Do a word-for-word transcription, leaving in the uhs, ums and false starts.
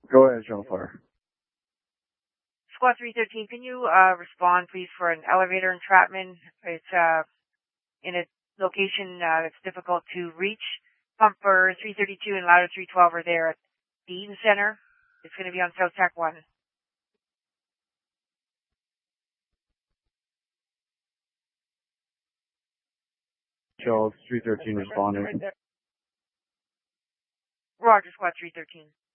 Go ahead, Jean-Fire. Squad three thirteen, can you uh, respond, please, for an elevator entrapment? It's uh, in a location uh, that's difficult to reach. Pumper three thirty-two and ladder three twelve are there at the Eaton Center. It's going to be on South Tech one. Charles three thirteen responding. Roger, Squad three thirteen.